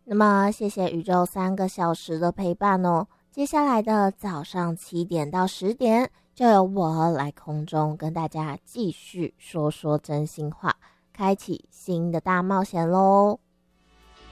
那么谢谢宇宙3个小时的陪伴哦。接下来的早上7点到10点，就由我来空中跟大家继续说说真心话，开启新的大冒险咯。